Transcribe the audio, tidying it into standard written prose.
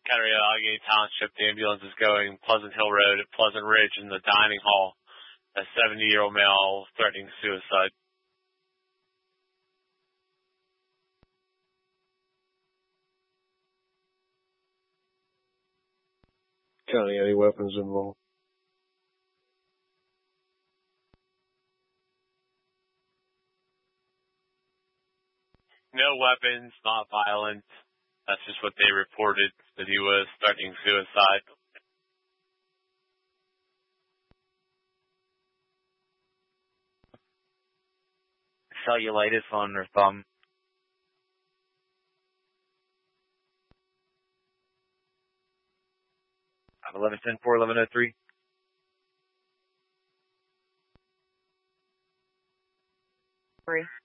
Cuyahoga Township. The ambulance is going Pleasant Hill Road at Pleasant Ridge in the dining hall. A 70-year-old male threatening suicide. County, any weapons involved? No weapons, not violent. That's just what they reported, that he was threatening suicide. Cellulitis on her thumb. 11-10-4, 11-03. Three.